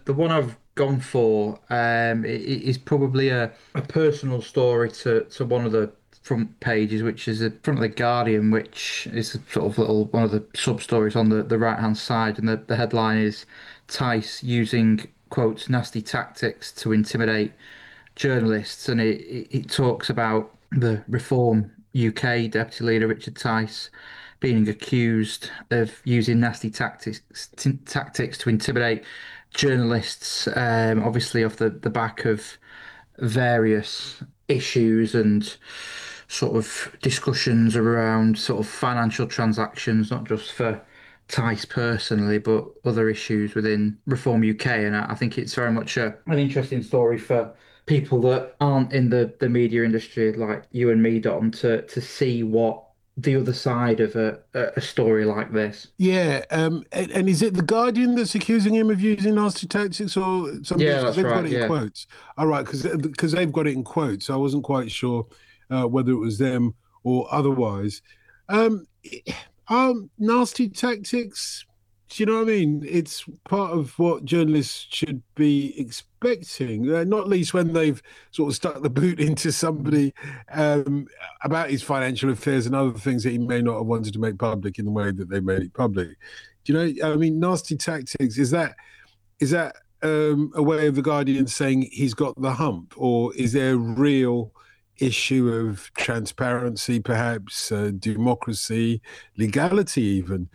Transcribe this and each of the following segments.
the one I've gone for is probably a personal story to one of the front pages, which is the front of the Guardian, which is a sort of little one of the sub stories on the right hand side, and the headline is Tice using quotes nasty tactics to intimidate journalists, and it talks about the Reform UK deputy leader Richard Tice being accused of using nasty tactics to intimidate journalists, obviously off the back of various issues and sort of discussions around sort of financial transactions, not just for Tice personally, but other issues within Reform UK. And I think it's very much an interesting story for people that aren't in the media industry like you and me, Dom, to see what the other side of a story like this. Yeah, and is it the Guardian that's accusing him of using nasty tactics, or somebody Yeah, else? Because that's they've got right. it in Yeah. quotes. All right, because they've got it in quotes. I wasn't quite sure whether it was them or otherwise. Um, Nasty tactics. Do you know what I mean? It's part of what journalists should be expecting, not least when they've sort of stuck the boot into somebody um, about his financial affairs and other things that he may not have wanted to make public in the way that they made it public. Do you know? I mean, nasty tactics, is that a way of the Guardian saying he's got the hump, or is there a real issue of transparency, perhaps democracy, legality, even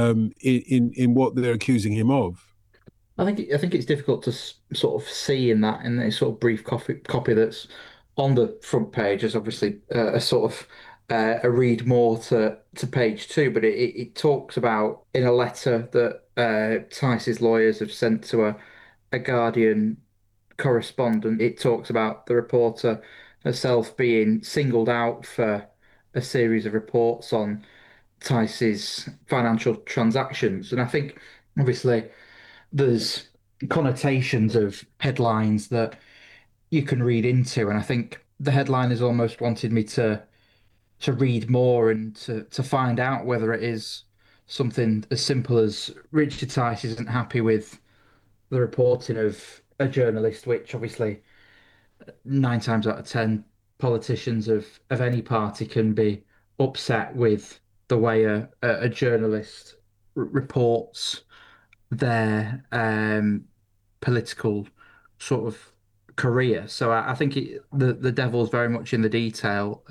in what they're accusing him of? I think it's difficult to sort of see in that sort of brief copy that's on the front page. There's obviously a sort of a read more to page two, but it talks about in a letter that Tice's lawyers have sent to a Guardian correspondent. It talks about the reporter herself being singled out for a series of reports on Tice's financial transactions, and I think obviously there's connotations of headlines that you can read into, and I think the headline has almost wanted me to read more and to find out whether it is something as simple as Richard Tice isn't happy with the reporting of a journalist, which obviously 9 times out of 10 politicians of any party can be upset with the way a journalist reports their political sort of career. So I think the devil's very much in the detail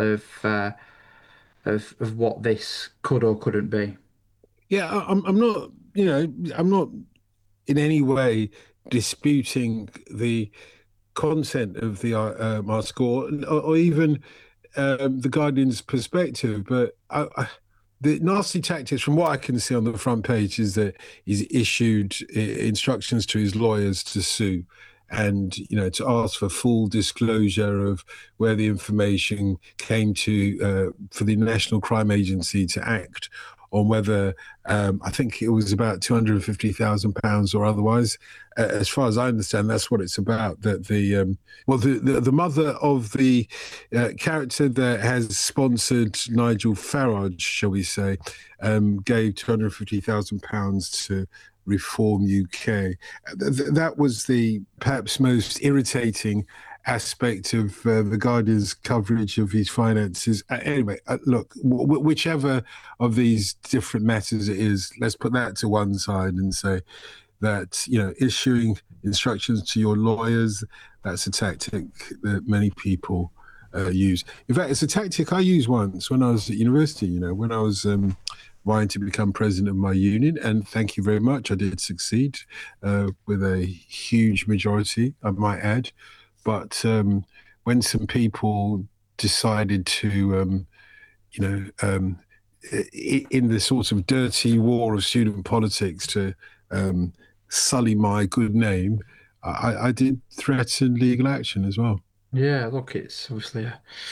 of what this could or couldn't be. Yeah, I'm not, I'm not in any way disputing the content of the article, or even the Guardian's perspective, but the nasty tactics, from what I can see on the front page, is that he's issued instructions to his lawyers to sue, and to ask for full disclosure of where the information came to, for the National Crime Agency to act on whether, I think it was about £250,000 or otherwise. As far as I understand, that's what it's about. That the mother of the character that has sponsored Nigel Farage, shall we say, gave £250,000 to Reform UK. That was the perhaps most irritating aspect of the Guardian's coverage of his finances. Anyway, look, whichever of these different matters it is, let's put that to one side and say that issuing instructions to your lawyers, that's a tactic that many people use. In fact, it's a tactic I used once when I was at university. When I was vying to become president of my union, and thank you very much, I did succeed with a huge majority, I might add. But when some people decided to, you know, um, in the sort of dirty war of student politics, to um, sully my good name, I did threaten legal action as well. Yeah, look, it's obviously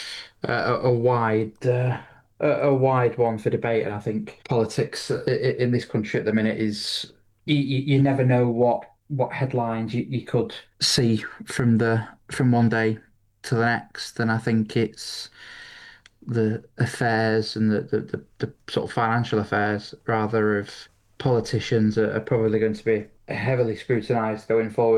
a wide a wide one for debate, and I think politics in this country at the minute is you never know what headlines you could see from one day to the next, and I think it's the affairs and the sort of financial affairs rather of politicians are probably going to be heavily scrutinised going forward.